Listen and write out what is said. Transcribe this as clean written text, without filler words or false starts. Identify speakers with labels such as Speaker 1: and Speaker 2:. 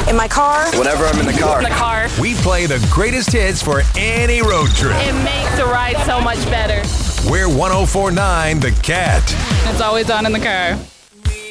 Speaker 1: In my car.
Speaker 2: Whenever I'm in the car.
Speaker 3: In the car.
Speaker 4: We play the greatest hits for any road trip.
Speaker 3: It makes the ride so much better.
Speaker 4: We're 104.9 The Cat.
Speaker 3: It's always on in the car.